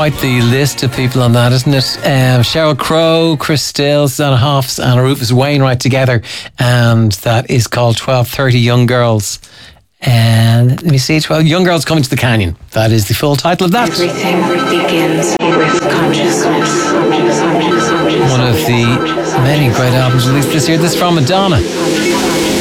quite the list of people on that, isn't it? Sheryl Crow, Chris Still, Susanna Hoffs, and Rufus Wainwright together, and that is called 12:30 Young Girls. And let me see, 12 Young Girls Coming to the Canyon. That is the full title of that. Everything begins with consciousness. One of the many great albums released this year. This is from Madonna.